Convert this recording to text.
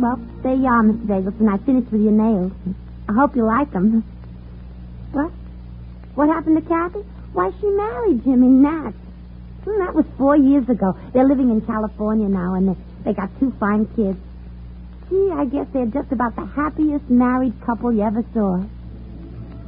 Well, there you are, Mr. Davidson. I finished with your nails. I hope you like them. What? What happened to Kathy? Why, she married Jimmy Nat. Well, that was 4 years ago. They're living in California now, and they got 2 fine kids. Gee, I guess they're just about the happiest married couple you ever saw.